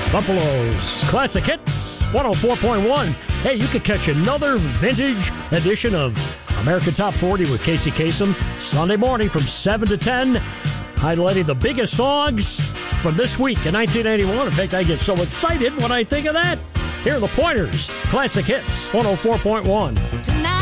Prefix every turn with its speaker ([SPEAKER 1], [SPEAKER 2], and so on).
[SPEAKER 1] Buffalo's Classic Hits, 104.1. Hey, you can catch another vintage edition of American Top 40 with Casey Kasem Sunday morning from 7 to 10, highlighting the biggest songs from this week in 1981. In fact, I get so excited when I think of that. Here are the Pointers, Classic Hits, 104.1.
[SPEAKER 2] Tonight